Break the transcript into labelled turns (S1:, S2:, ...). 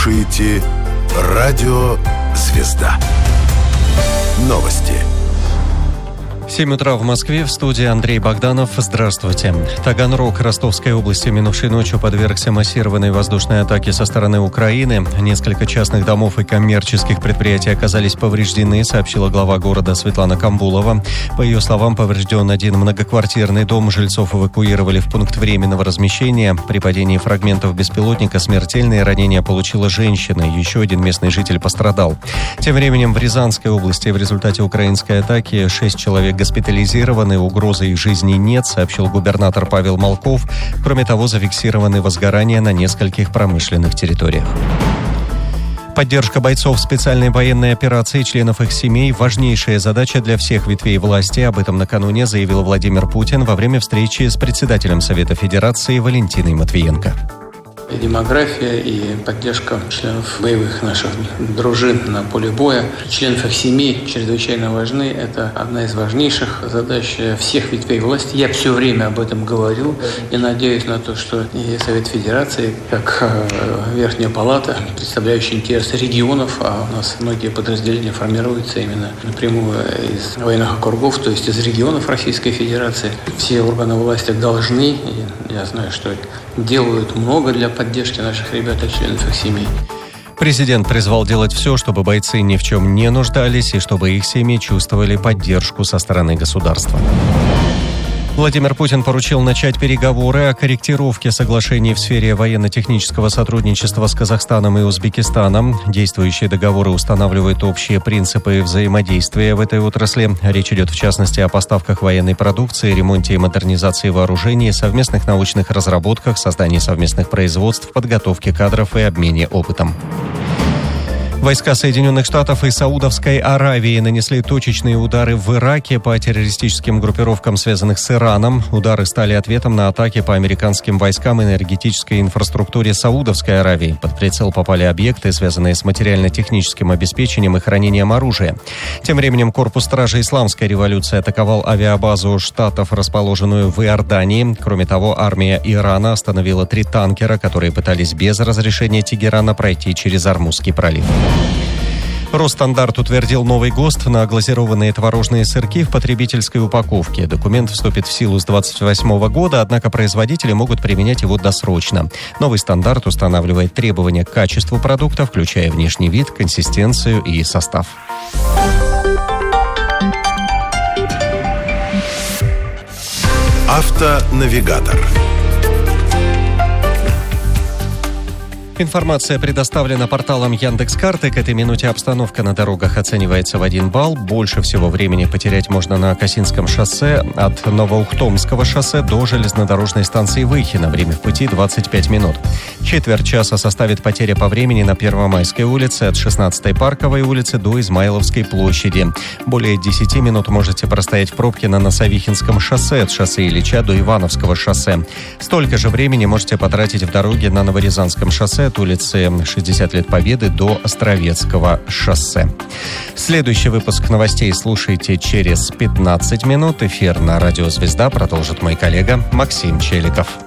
S1: слушаете Радио «Звезда». Новости.
S2: 7 утра в Москве, в студии Андрей Богданов. Здравствуйте. Таганрог Ростовской области минувшей ночью подвергся массированной воздушной атаке со стороны Украины. Несколько частных домов и коммерческих предприятий оказались повреждены, сообщила глава города Светлана Камбулова. По ее словам, поврежден один многоквартирный дом. Жильцов эвакуировали в пункт временного размещения. При падении фрагментов беспилотника смертельные ранения получила женщина. Еще один местный житель пострадал. Тем временем в Рязанской области в результате украинской атаки 6 человек госпитализированы, угрозы их жизни нет, сообщил губернатор Павел Молков. Кроме того, зафиксированы возгорания на нескольких промышленных территориях. Поддержка бойцов специальной военной операции и членов их семей – важнейшая задача для всех ветвей власти. Об этом накануне заявил Владимир Путин во время встречи с председателем Совета Федерации Валентиной Матвиенко.
S3: И демография, и поддержка членов боевых наших дружин на поле боя, членов их семей чрезвычайно важны. Это одна из важнейших задач всех ветвей власти. Я все время об этом говорил и надеюсь на то, что и Совет Федерации, как Верхняя Палата, представляющая интересы регионов, а у нас многие подразделения формируются именно напрямую из военных округов, то есть из регионов Российской Федерации. Все органы власти должны, и я знаю, что делают много для поддержки наших ребят и членов их семей.
S2: Президент призвал делать все, чтобы бойцы ни в чем не нуждались и чтобы их семьи чувствовали поддержку со стороны государства. Владимир Путин поручил начать переговоры о корректировке соглашений в сфере военно-технического сотрудничества с Казахстаном и Узбекистаном. Действующие договоры устанавливают общие принципы взаимодействия в этой отрасли. Речь идет в частности о поставках военной продукции, ремонте и модернизации вооружений, совместных научных разработках, создании совместных производств, подготовке кадров и обмене опытом. Войска Соединенных Штатов и Саудовской Аравии нанесли точечные удары в Ираке по террористическим группировкам, связанных с Ираном. Удары стали ответом на атаки по американским войскам и энергетической инфраструктуре Саудовской Аравии. Под прицел попали объекты, связанные с материально-техническим обеспечением и хранением оружия. Тем временем корпус стражи Исламской революции атаковал авиабазу Штатов, расположенную в Иордании. Кроме того, армия Ирана остановила 3 танкера, которые пытались без разрешения Тегерана пройти через Ормузский пролив. Росстандарт утвердил новый ГОСТ на глазированные творожные сырки в потребительской упаковке. Документ вступит в силу с 2028 года, однако производители могут применять его досрочно. Новый стандарт устанавливает требования к качеству продукта, включая внешний вид, консистенцию и состав.
S1: Автонавигатор.
S2: Информация предоставлена порталом Яндекс.Карты. К этой минуте обстановка на дорогах оценивается в 1 балл. Больше всего времени потерять можно на Касинском шоссе от Новоухтомского шоссе до железнодорожной станции Выхино. Время в пути 25 минут. Четверть часа составит потеря по времени на Первомайской улице от 16-й Парковой улицы до Измайловской площади. Более 10 минут можете простоять в пробке на Носовихинском шоссе от шоссе Ильича до Ивановского шоссе. Столько же времени можете потратить в дороге на Новорязанском шоссе от улицы 60 лет Победы до Островецкого шоссе. Следующий выпуск новостей слушайте через 15 минут. Эфир на Радио «Звезда» продолжит мой коллега Максим Челиков.